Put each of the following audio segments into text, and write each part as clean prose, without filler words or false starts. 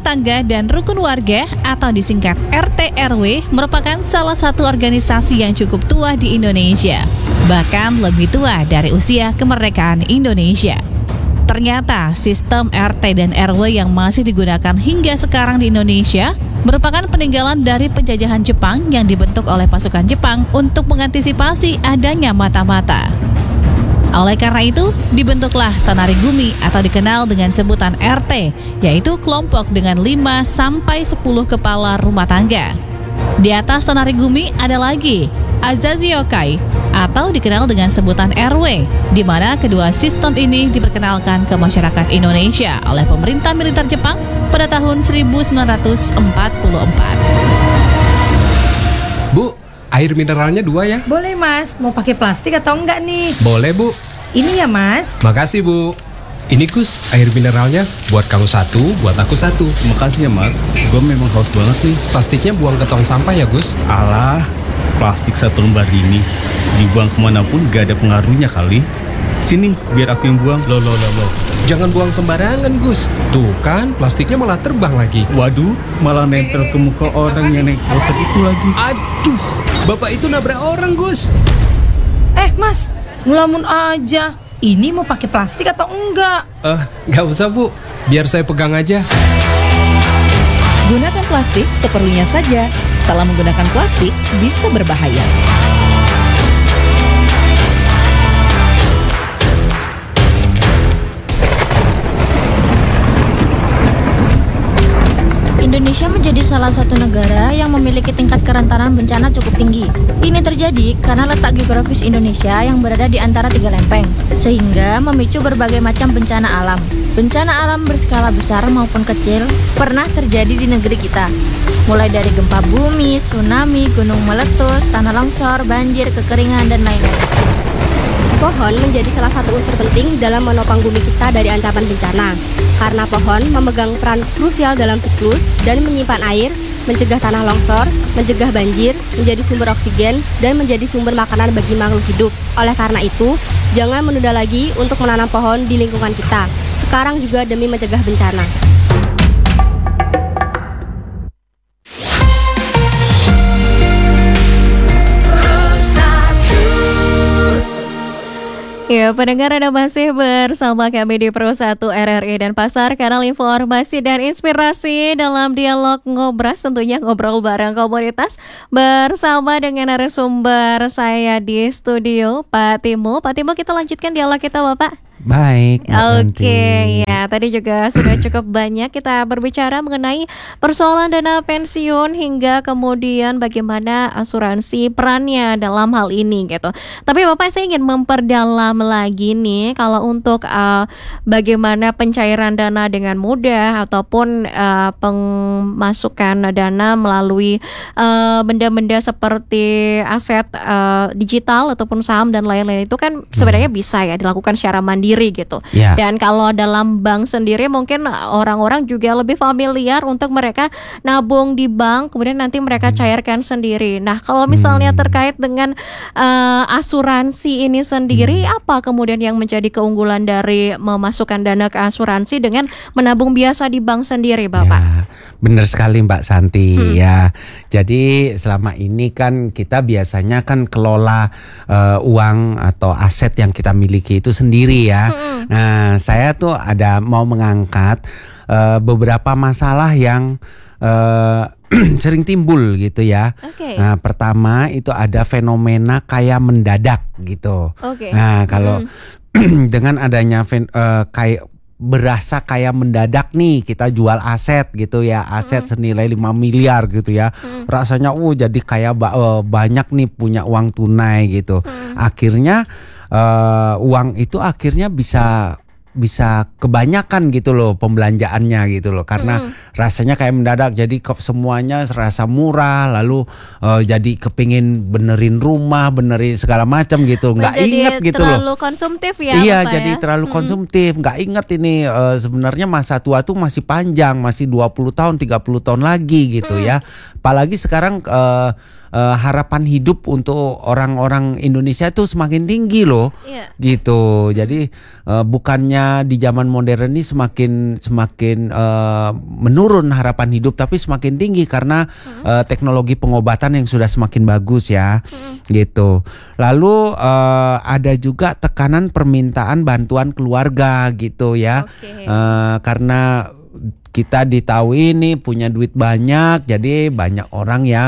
tangga dan rukun warga atau disingkat RT RW merupakan salah satu organisasi yang cukup tua di Indonesia, bahkan lebih tua dari usia kemerdekaan Indonesia. Ternyata sistem RT dan RW yang masih digunakan hingga sekarang di Indonesia merupakan peninggalan dari penjajahan Jepang yang dibentuk oleh pasukan Jepang untuk mengantisipasi adanya mata-mata. Oleh karena itu, dibentuklah Tonarigumi atau dikenal dengan sebutan RT, yaitu kelompok dengan 5-10 kepala rumah tangga. Di atas Tonarigumi ada lagi Azaziokai atau dikenal dengan sebutan RW, di mana kedua sistem ini diperkenalkan ke masyarakat Indonesia oleh pemerintah militer Jepang pada tahun 1944. Bu, air mineralnya 2 ya? Boleh Mas, mau pakai plastik atau enggak nih? Boleh Bu. Ini ya Mas. Makasih Bu. Ini Gus, air mineralnya buat kamu 1, buat aku 1. Makasih ya Mat, gue memang haus banget nih. Plastiknya buang ke tong sampah ya Gus. Alah, plastik 1 lembar ini dibuang kemanapun gak ada pengaruhnya kali. Sini, biar aku yang buang. Loh. Jangan buang sembarangan Gus. Tuh kan, plastiknya malah terbang lagi. Waduh, malah nempel ke muka orang yang naik motor itu lagi. Aduh, Bapak itu nabrak orang Gus. Mas, ngelamun aja. Ini mau pakai plastik atau enggak? Nggak usah Bu, biar saya pegang aja. Gunakan plastik seperlunya saja. Salah menggunakan plastik bisa berbahaya. Indonesia menjadi salah satu negara yang memiliki tingkat kerentanan bencana cukup tinggi. Ini terjadi karena letak geografis Indonesia yang berada di antara 3 lempeng, sehingga memicu berbagai macam bencana alam. Bencana alam berskala besar maupun kecil pernah terjadi di negeri kita, mulai dari gempa bumi, tsunami, gunung meletus, tanah longsor, banjir, kekeringan, dan lain-lain. Pohon menjadi salah satu unsur penting dalam menopang bumi kita dari ancaman bencana. Karena pohon memegang peran krusial dalam siklus dan menyimpan air, mencegah tanah longsor, mencegah banjir, menjadi sumber oksigen, dan menjadi sumber makanan bagi makhluk hidup. Oleh karena itu, jangan menunda lagi untuk menanam pohon di lingkungan kita. Sekarang juga demi mencegah bencana. Ya, pendengar, Anda masih bersama kami di Pro 1 RRI dan Pasar, kanal informasi dan inspirasi dalam dialog ngobras, tentunya ngobrol bareng komunitas bersama dengan narasumber saya di studio, Pak Timo. Pak Timo, kita lanjutkan dialog kita, Bapak. Baik. Oke, ya tadi juga sudah cukup banyak kita berbicara mengenai persoalan dana pensiun hingga kemudian bagaimana asuransi perannya dalam hal ini gitu. Tapi Bapak, saya ingin memperdalam lagi nih kalau untuk bagaimana pencairan dana dengan mudah ataupun pemasukan dana melalui benda-benda seperti aset digital ataupun saham dan lain-lain itu kan sebenarnya bisa ya dilakukan secara mandiri gitu. Yeah. Dan kalau dalam bank sendiri mungkin orang-orang juga lebih familiar untuk mereka nabung di bank, kemudian nanti mereka cairkan sendiri. Nah, kalau misalnya terkait dengan asuransi ini sendiri, apa kemudian yang menjadi keunggulan dari memasukkan dana ke asuransi dengan menabung biasa di bank sendiri, Bapak? Ya, benar sekali Mbak Santi ya. Jadi selama ini kan kita biasanya kan kelola uang atau aset yang kita miliki itu sendiri ya. Nah, saya tuh ada mau mengangkat beberapa masalah yang sering timbul gitu ya. Okay. Nah, pertama itu ada fenomena kaya mendadak gitu. Okay. Nah, kalau dengan adanya kayak berasa kaya mendadak nih, kita jual aset gitu ya, aset senilai 5 miliar gitu ya. Rasanya jadi kaya banyak nih, punya uang tunai gitu. Akhirnya uang itu akhirnya bisa kebanyakan gitu loh pembelanjaannya gitu loh, karena rasanya kayak mendadak, jadi semuanya serasa murah, lalu jadi kepingin benerin rumah, benerin segala macam gitu, nggak inget gitu loh. Terlalu konsumtif ya. Iya, Bapak, jadi terlalu konsumtif, nggak inget ini sebenarnya masa tua tuh masih panjang, masih 20 tahun 30 tahun lagi gitu ya. Apalagi sekarang harapan hidup untuk orang-orang Indonesia itu semakin tinggi loh, gitu. Jadi bukannya bukannya di zaman modern ini semakin menurun harapan hidup, tapi semakin tinggi karena teknologi pengobatan yang sudah semakin bagus ya, gitu. Lalu ada juga tekanan permintaan bantuan keluarga gitu ya, karena kita ditahu ini punya duit banyak, jadi banyak orang yang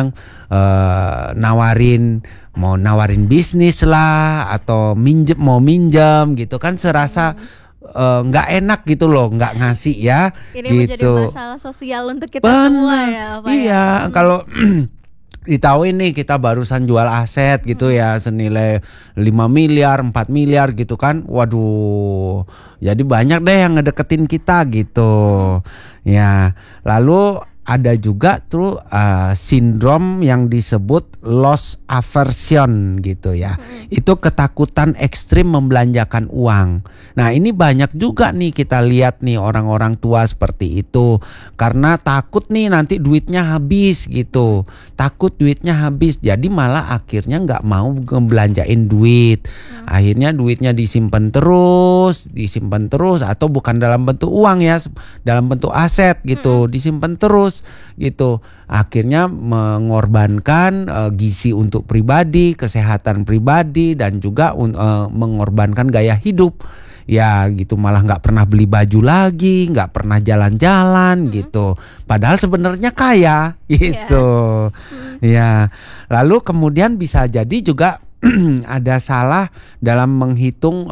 mau nawarin bisnis lah atau mau minjem gitu kan, serasa nggak enak gitu loh, nggak ngasih ya. Ini gitu. menjadi masalah sosial untuk kita semua ya, Pak. Iya, kalau ditahu ini kita barusan jual aset gitu ya senilai 5 miliar, 4 miliar gitu kan. Waduh. Jadi banyak deh yang ngedeketin kita gitu. Ya, lalu ada juga tuh sindrom yang disebut loss aversion gitu ya. Itu ketakutan ekstrim membelanjakan uang. Nah, ini banyak juga nih kita lihat nih orang-orang tua seperti itu. Karena takut nih nanti duitnya habis gitu. Takut duitnya habis. Jadi malah akhirnya nggak mau ngebelanjain duit. Akhirnya duitnya disimpan terus atau bukan dalam bentuk uang ya, dalam bentuk aset gitu, disimpan terus gitu. Akhirnya mengorbankan gizi untuk pribadi, kesehatan pribadi, dan juga mengorbankan gaya hidup. Ya gitu, malah nggak pernah beli baju lagi, nggak pernah jalan-jalan gitu. Padahal sebenarnya kaya gitu. Ya, lalu kemudian bisa jadi juga ada salah dalam menghitung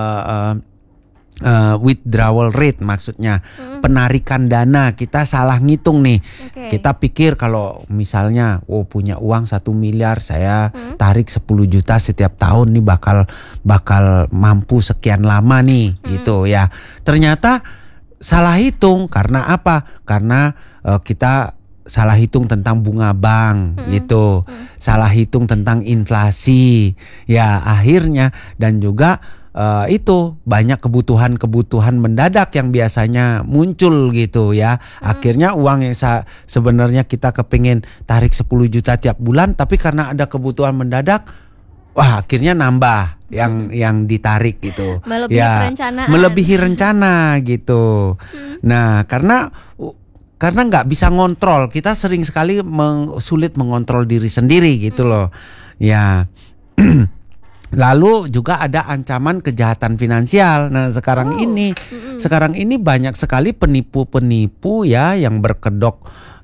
withdrawal rate, maksudnya penarikan dana. Kita salah ngitung nih. Kita pikir kalau misalnya punya uang 1 miliar, saya tarik 10 juta setiap tahun nih bakal mampu sekian lama nih gitu ya. Ternyata salah hitung. Karena apa? Karena kita salah hitung tentang bunga bank gitu. Salah hitung tentang inflasi. Ya, akhirnya dan juga itu banyak kebutuhan mendadak yang biasanya muncul gitu ya. Akhirnya uang yang sebenarnya kita kepingin tarik 10 juta tiap bulan, tapi karena ada kebutuhan mendadak, akhirnya nambah yang ditarik gitu. Melebihi rencana gitu. Nah, karena nggak bisa ngontrol, kita sering sekali sulit mengontrol diri sendiri gitu loh. Ya. Lalu juga ada ancaman kejahatan finansial. Nah, sekarang ini banyak sekali penipu-penipu ya yang berkedok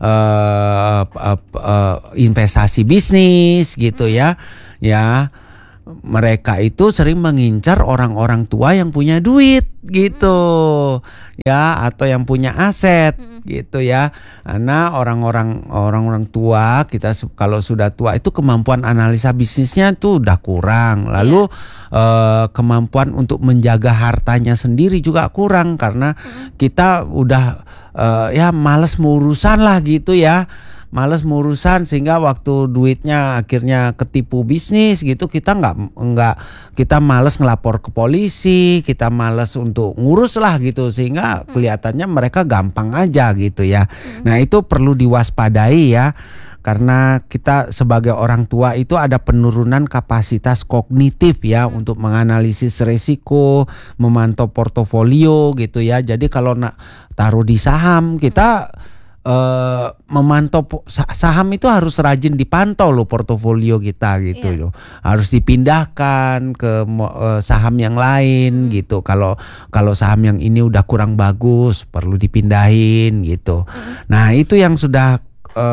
investasi bisnis gitu ya. Ya, mereka itu sering mengincar orang-orang tua yang punya duit gitu. Ya, atau yang punya aset gitu ya. Karena orang-orang tua kita kalau sudah tua itu kemampuan analisa bisnisnya tuh udah kurang. Lalu kemampuan untuk menjaga hartanya sendiri juga kurang karena kita udah malas mengurusan lah gitu ya. Males mengurusan sehingga waktu duitnya akhirnya ketipu bisnis gitu, kita kita males ngelapor ke polisi, kita males untuk ngurus lah gitu, sehingga kelihatannya mereka gampang aja gitu ya. Nah, itu perlu diwaspadai ya, karena kita sebagai orang tua itu ada penurunan kapasitas kognitif ya untuk menganalisis resiko, memantau portofolio gitu ya. Jadi kalau taruh di saham, kita memantau saham itu harus rajin dipantau loh portofolio kita gitu loh. Harus dipindahkan ke saham yang lain gitu. Kalau saham yang ini udah kurang bagus perlu dipindahin gitu. Nah, itu yang sudah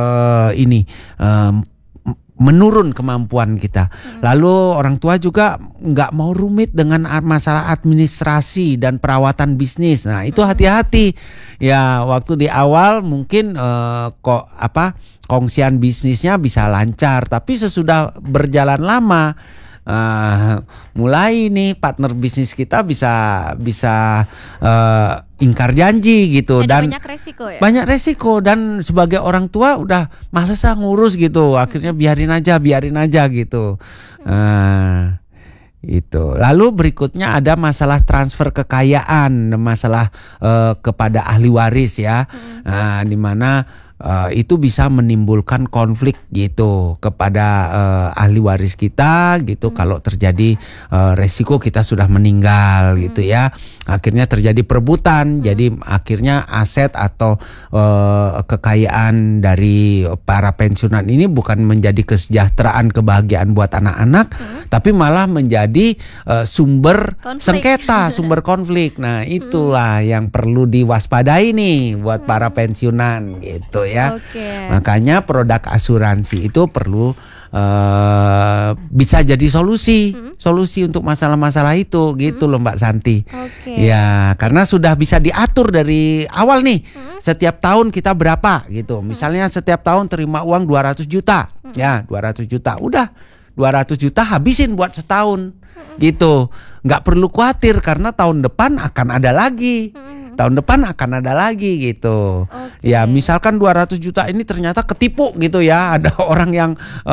menurun kemampuan kita. Lalu orang tua juga nggak mau rumit dengan masalah administrasi dan perawatan bisnis. Nah, itu hati-hati ya. Waktu di awal mungkin kongsian bisnisnya bisa lancar, tapi sesudah berjalan lama mulai nih partner bisnis kita bisa ingkar janji gitu. Dan banyak resiko ya? Banyak resiko, dan sebagai orang tua udah males ngurus gitu. Akhirnya biarin aja gitu. Itu. Lalu berikutnya ada masalah transfer kekayaan, masalah kepada ahli waris ya. Nah, di mana itu bisa menimbulkan konflik gitu kepada ahli waris kita gitu. Kalau terjadi resiko kita sudah meninggal gitu ya, akhirnya terjadi perebutan. Jadi akhirnya aset atau kekayaan dari para pensiunan ini bukan menjadi kesejahteraan kebahagiaan buat anak-anak, tapi malah menjadi sumber sengketa, sumber konflik. Nah itulah yang perlu diwaspadai nih buat para pensiunan gitu ya. Makanya produk asuransi itu perlu bisa jadi solusi untuk masalah-masalah itu gitu loh Mbak Santi. Ya karena sudah bisa diatur dari awal nih. Setiap tahun kita berapa gitu. Misalnya setiap tahun terima uang 200 juta. Ya 200 juta. Udah 200 juta habisin buat setahun gitu. Nggak perlu khawatir karena tahun depan akan ada lagi. Tahun depan akan ada lagi gitu. Ya misalkan 200 juta ini ternyata ketipu gitu ya. Ada orang yang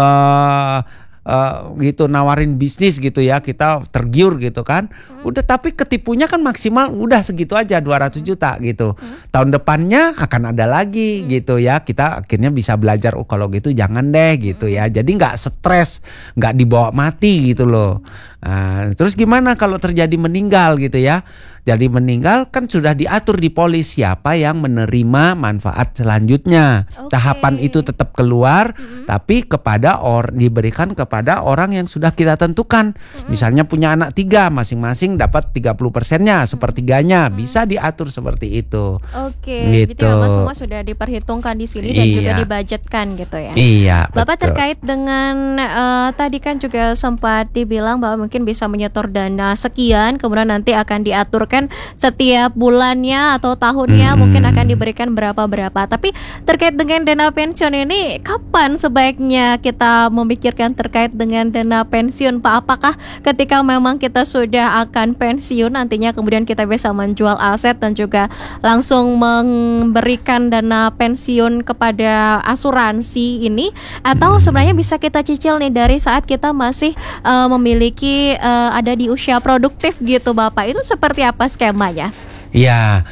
gitu nawarin bisnis gitu ya, kita tergiur gitu kan. Udah tapi ketipunya kan maksimal udah segitu aja 200 juta gitu. Tahun depannya akan ada lagi gitu ya. Kita akhirnya bisa belajar kalau gitu jangan deh gitu ya. Jadi nggak stres, nggak dibawa mati gitu loh. Terus gimana kalau terjadi meninggal gitu ya? Jadi meninggal kan sudah diatur di polis siapa yang menerima manfaat selanjutnya. Tahapan itu tetap keluar, tapi diberikan kepada orang yang sudah kita tentukan. Misalnya punya anak 3, masing-masing dapat 30%-nya, sepertiganya, bisa diatur seperti itu. Gitu. Jadi memang semua sudah diperhitungkan di sini dan juga dibudgetkan gitu ya. Iya. Bapak betul. Terkait dengan tadi kan juga sempat dibilang bahwa mungkin bisa menyetor dana sekian, kemudian nanti akan diaturkan setiap bulannya atau tahunnya mungkin akan diberikan berapa-berapa. Tapi terkait dengan dana pensiun ini, kapan sebaiknya kita memikirkan terkait dengan dana pensiun Pak? Apakah ketika memang kita sudah akan pensiun nantinya kemudian kita bisa menjual aset dan juga langsung memberikan dana pensiun kepada asuransi ini, atau sebenarnya bisa kita cicil nih dari saat kita masih memiliki ada di usia produktif gitu Bapak? Itu seperti apa skemanya? Ya,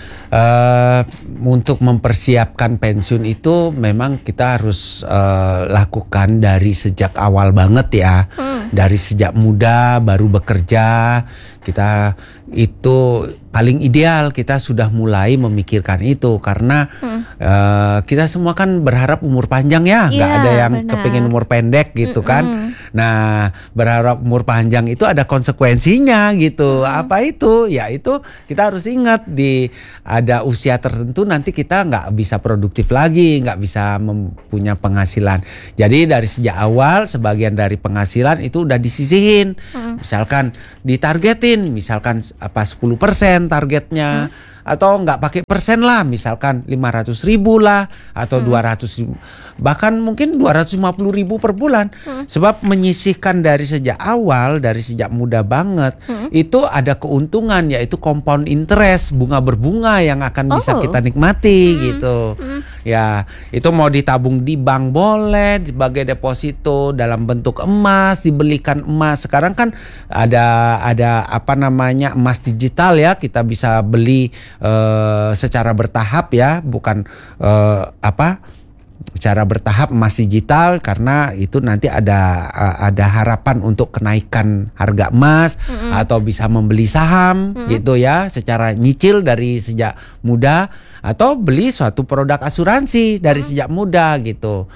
untuk mempersiapkan pensiun itu memang kita harus lakukan dari sejak awal banget ya. Dari sejak muda baru bekerja, kita itu paling ideal kita sudah mulai memikirkan itu karena kita semua kan berharap umur panjang ya, nggak ada yang kepingin umur pendek gitu kan. Nah berharap umur panjang itu ada konsekuensinya gitu. Apa itu? Ya itu kita harus ingat ada usia tertentu nanti kita nggak bisa produktif lagi, nggak bisa mempunyai penghasilan. Jadi dari sejak awal sebagian dari penghasilan itu udah disisihin. Misalkan ditargetin, misalkan 10% targetnya, atau nggak pakai persen lah, misalkan 500.000 lah atau 200.000, bahkan mungkin 250.000 per bulan. Sebab menyisihkan dari sejak awal, dari sejak muda banget, itu ada keuntungan yaitu compound interest, bunga berbunga yang akan bisa kita nikmati gitu. Ya, itu mau ditabung di bank boleh, sebagai deposito dalam bentuk emas, dibelikan emas. Sekarang kan ada apa namanya emas digital ya, kita bisa beli secara bertahap ya, bukan secara bertahap emas digital, karena itu nanti ada harapan untuk kenaikan harga emas atau bisa membeli saham gitu ya secara nyicil dari sejak muda, atau beli suatu produk asuransi dari sejak muda gitu.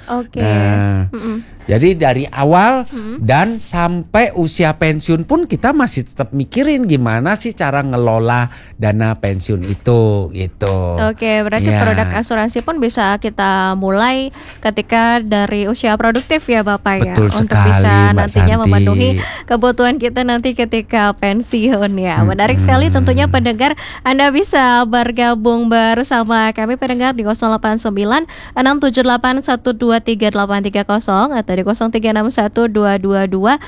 Jadi dari awal dan sampai usia pensiun pun kita masih tetap mikirin gimana sih cara ngelola dana pensiun itu gitu. Berarti produk asuransi pun bisa kita mulai ketika dari usia produktif ya Bapak ya. Betul untuk sekali, bisa Mbak nantinya Santi. memenuhi kebutuhan kita nanti ketika pensiun ya. Menarik sekali tentunya pendengar, Anda bisa bergabung bersama kami pendengar di 089 678 123 830 atau di 0361 222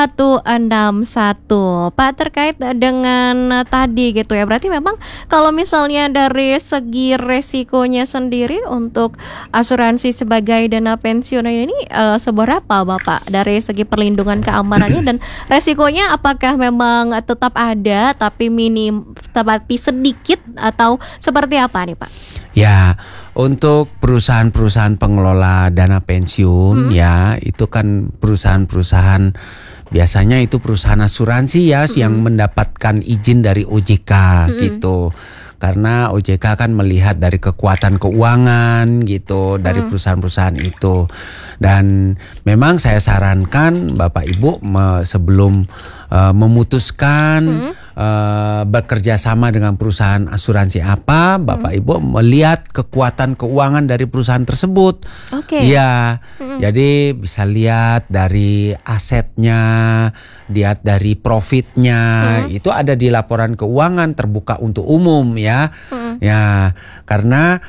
161. Pak, terkait dengan tadi gitu ya, berarti memang kalau misalnya dari segi resikonya sendiri untuk asuransi sebagai dana pensiun ini seberapa Bapak dari segi perlindungan keamanannya dan resikonya, apakah memang tetap ada tapi tapi sedikit atau seperti apa nih Pak? Ya, untuk perusahaan-perusahaan pengelola dana pensiun ya, itu kan perusahaan-perusahaan biasanya itu perusahaan asuransi ya yang mendapatkan izin dari OJK gitu. Karena OJK kan melihat dari kekuatan keuangan gitu dari perusahaan-perusahaan itu. Dan memang saya sarankan Bapak Ibu sebelum memutuskan bekerja sama dengan perusahaan asuransi apa, Bapak Ibu melihat kekuatan keuangan dari perusahaan tersebut. Oke. Ya, jadi bisa lihat dari asetnya, lihat dari profitnya, itu ada di laporan keuangan terbuka untuk umum ya. Ya, karena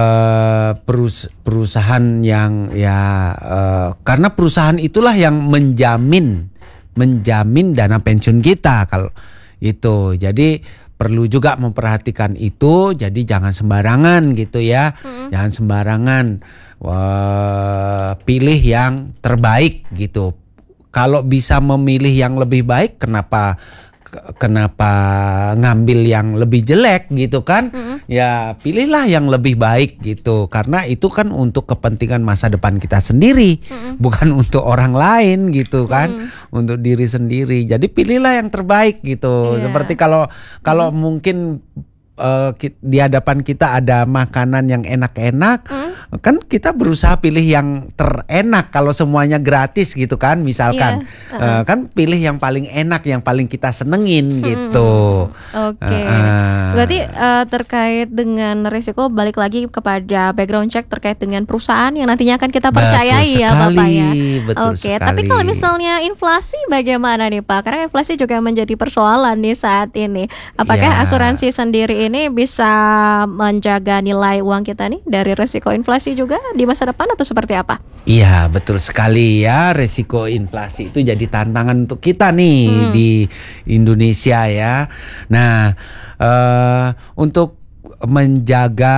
perusahaan yang karena perusahaan itulah yang menjamin dana pensiun kita kalau itu. Jadi perlu juga memperhatikan itu. Jadi jangan sembarangan gitu ya. Jangan sembarangan pilih yang terbaik gitu. Kalau bisa memilih yang lebih baik, kenapa ngambil yang lebih jelek gitu kan? Ya pilihlah yang lebih baik gitu, karena itu kan untuk kepentingan masa depan kita sendiri, bukan untuk orang lain gitu kan, untuk diri sendiri. Jadi pilihlah yang terbaik gitu. Seperti kalau mungkin di hadapan kita ada makanan yang enak-enak, kan kita berusaha pilih yang terenak. Kalau semuanya gratis gitu kan, misalkan kan pilih yang paling enak, yang paling kita senengin gitu. Oke. Berarti terkait dengan risiko, balik lagi kepada background check terkait dengan perusahaan yang nantinya akan kita percayai ya Bapak ya. Oke. Tapi kalau misalnya inflasi bagaimana nih Pak? Karena inflasi juga menjadi persoalan nih saat ini. Apakah asuransi sendiri ini bisa menjaga nilai uang kita nih dari risiko inflasi juga di masa depan atau seperti apa? Iya, betul sekali ya. Risiko inflasi itu jadi tantangan untuk kita nih di Indonesia ya. Nah, untuk menjaga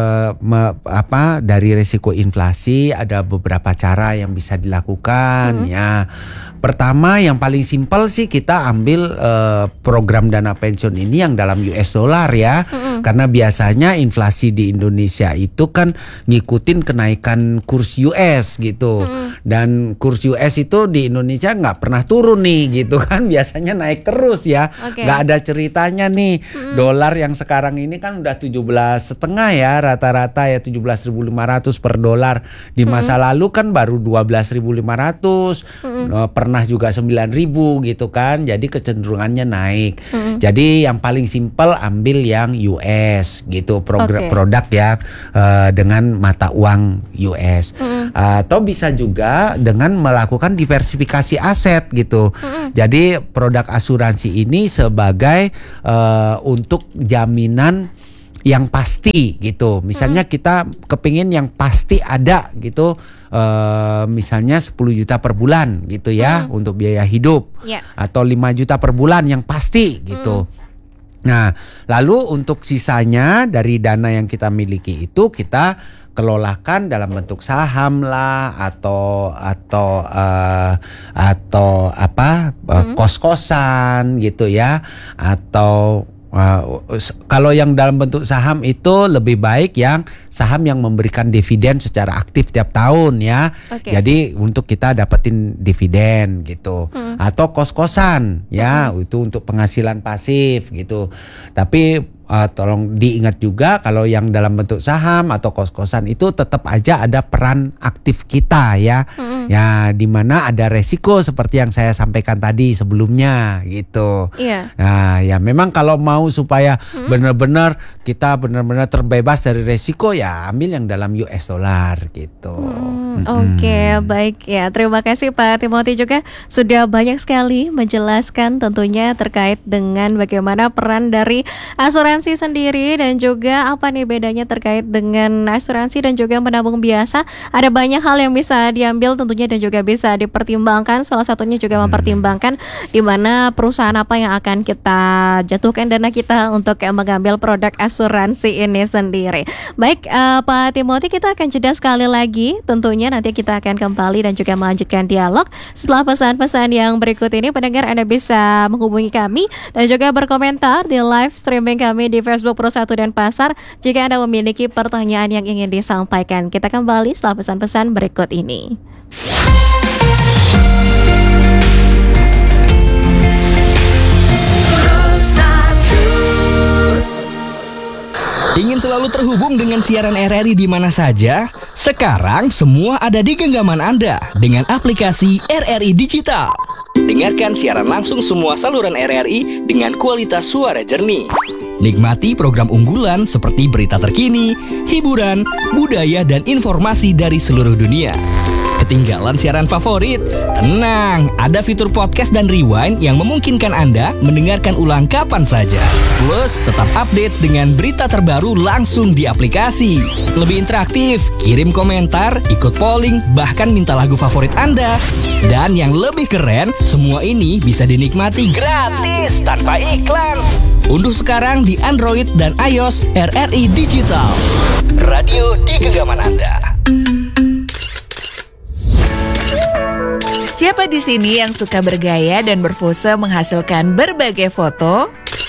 dari risiko inflasi ada beberapa cara yang bisa dilakukan ya. Pertama, yang paling simpel sih kita ambil program dana pensiun ini yang dalam US dollar ya. Karena biasanya inflasi di Indonesia itu kan ngikutin kenaikan kurs US gitu. Dan kurs US itu di Indonesia nggak pernah turun nih gitu kan. Biasanya naik terus ya. Nggak ada ceritanya nih. Dolar yang sekarang ini kan udah 17,5 ya rata-rata ya, 17.500 per dolar. Di masa lalu kan baru 12.500. Pernah juga 9.000 gitu kan. Jadi kecenderungannya naik. Jadi yang paling simpel ambil yang US gitu, produk ya dengan mata uang US. Atau bisa juga dengan melakukan diversifikasi aset gitu. Jadi produk asuransi ini sebagai untuk jaminan yang pasti gitu. Misalnya kita kepingin yang pasti ada gitu, misalnya 10 juta per bulan gitu ya untuk biaya hidup, atau 5 juta per bulan yang pasti gitu. Nah, lalu untuk sisanya dari dana yang kita miliki itu kita kelolakan dalam bentuk saham lah atau kos-kosan gitu ya, atau kalau yang dalam bentuk saham itu lebih baik yang saham yang memberikan dividen secara aktif tiap tahun ya. Jadi untuk kita dapetin dividen gitu. Atau kos-kosan ya, itu untuk penghasilan pasif gitu. Tapi tolong diingat juga kalau yang dalam bentuk saham atau kos-kosan itu tetap aja ada peran aktif kita ya. Ya, di mana ada resiko seperti yang saya sampaikan tadi sebelumnya gitu. Nah, ya memang kalau mau supaya benar-benar kita benar-benar terbebas dari resiko ya ambil yang dalam US dollar gitu. Oke, baik ya. Terima kasih Pak Timothy juga sudah banyak sekali menjelaskan tentunya terkait dengan bagaimana peran dari asuransi sendiri dan juga apa nih bedanya terkait dengan asuransi dan juga menabung biasa. Ada banyak hal yang bisa diambil tentunya tentunya dan juga bisa dipertimbangkan. Salah satunya juga mempertimbangkan di mana perusahaan apa yang akan kita jatuhkan dana kita untuk mengambil produk asuransi ini sendiri. Baik, Pak Timothy, kita akan jeda sekali lagi. Tentunya nanti kita akan kembali dan juga melanjutkan dialog setelah pesan-pesan yang berikut ini. Pendengar, Anda bisa menghubungi kami dan juga berkomentar di live streaming kami di Facebook Pro 1 dan Pasar jika Anda memiliki pertanyaan yang ingin disampaikan. Kita kembali setelah pesan-pesan berikut ini. Ingin selalu terhubung dengan siaran RRI di mana saja? Sekarang semua ada di genggaman Anda dengan aplikasi RRI Digital. Dengarkan siaran langsung semua saluran RRI dengan kualitas suara jernih. Nikmati program unggulan seperti berita terkini, hiburan, budaya, dan informasi dari seluruh dunia. Ketinggalan siaran favorit? Tenang, ada fitur podcast dan rewind yang memungkinkan Anda mendengarkan ulang kapan saja. Plus, tetap update dengan berita terbaru langsung di aplikasi. Lebih interaktif, kirim komentar, ikut polling, bahkan minta lagu favorit Anda. Dan yang lebih keren, semua ini bisa dinikmati gratis tanpa iklan. Unduh sekarang di Android dan iOS RRI Digital. Radio di genggaman Anda. Siapa di sini yang suka bergaya dan berpose menghasilkan berbagai foto?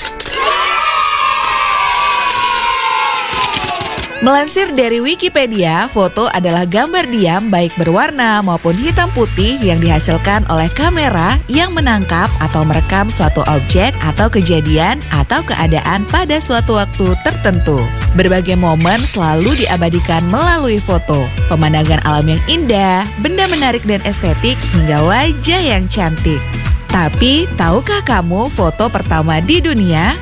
Melansir dari Wikipedia, foto adalah gambar diam baik berwarna maupun hitam putih yang dihasilkan oleh kamera yang menangkap atau merekam suatu objek atau kejadian atau keadaan pada suatu waktu tertentu. Berbagai momen selalu diabadikan melalui foto. Pemandangan alam yang indah, benda menarik dan estetik, hingga wajah yang cantik. Tapi, tahukah kamu foto pertama di dunia?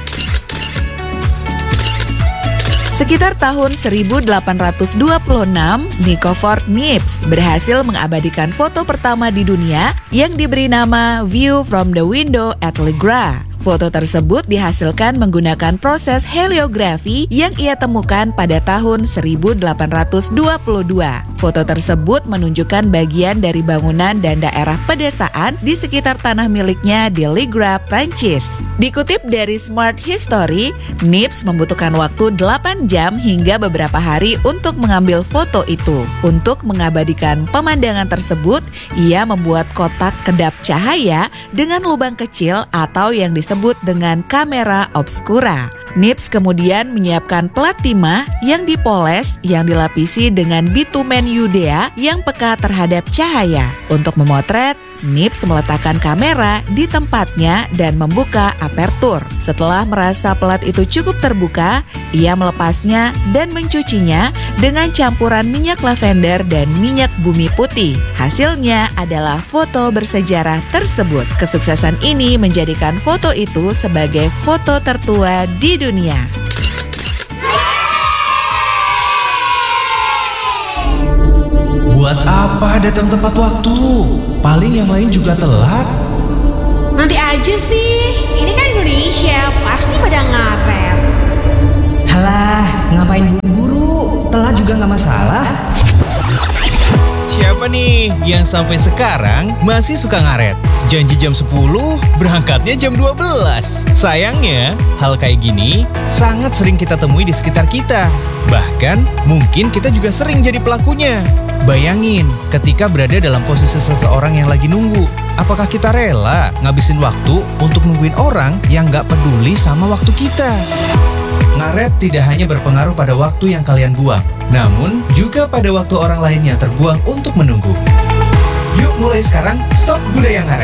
Sekitar tahun 1826, Nicofor Niepce berhasil mengabadikan foto pertama di dunia yang diberi nama View from the Window at Le Gras. Foto tersebut dihasilkan menggunakan proses heliografi yang ia temukan pada tahun 1822. Foto tersebut menunjukkan bagian dari bangunan dan daerah pedesaan di sekitar tanah miliknya di Le Gras, Prancis. Dikutip dari Smart History, Niepce membutuhkan waktu 8 jam hingga beberapa hari untuk mengambil foto itu. Untuk mengabadikan pemandangan tersebut, ia membuat kotak kedap cahaya dengan lubang kecil atau yang disebut dengan kamera obscura. Niepce kemudian menyiapkan plat timah yang dipoles yang dilapisi dengan bitumen Yudea yang peka terhadap cahaya. Untuk memotret, Niepce meletakkan kamera di tempatnya dan membuka apertur. Setelah merasa pelat itu cukup terbuka, ia melepasnya dan mencucinya dengan campuran minyak lavender dan minyak bumi putih. Hasilnya adalah foto bersejarah tersebut. Kesuksesan ini menjadikan foto itu sebagai foto tertua di dunia. Buat apa datang tepat waktu? Paling yang lain juga telat. Nanti aja sih, ini kan Indonesia, pasti pada ngaret. Halah, ngapain buru-buru? Telat juga nggak masalah. Siapa nih yang sampai sekarang masih suka ngaret? Janji jam 10, berangkatnya jam 12. Sayangnya, hal kayak gini sangat sering kita temui di sekitar kita. Bahkan, mungkin kita juga sering jadi pelakunya. Bayangin, ketika berada dalam posisi seseorang yang lagi nunggu, apakah kita rela ngabisin waktu untuk nungguin orang yang gak peduli sama waktu kita? Ngaret tidak hanya berpengaruh pada waktu yang kalian buang, namun juga pada waktu orang lain yang terbuang untuk menunggu. Yuk mulai sekarang, stop budaya ngaret.